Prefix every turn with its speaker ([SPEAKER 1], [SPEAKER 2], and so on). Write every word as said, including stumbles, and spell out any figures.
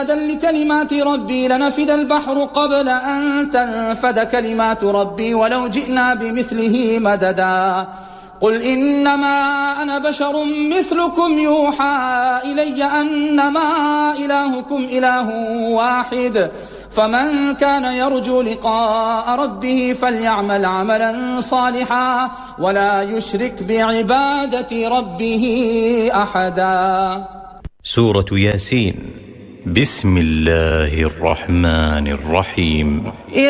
[SPEAKER 1] لكلمات ربي لنفد البحر قبل أن تنفد كلمات ربي ولو جئنا بمثله مددا قل إنما أنا بشر مثلكم يوحى إلي أنما إلهكم إله واحد فمن كان يرجو لقاء ربه فليعمل عملا صالحا ولا يشرك بعبادة ربه أحدا.
[SPEAKER 2] سورة ياسين. بسم الله الرحمن الرحيم.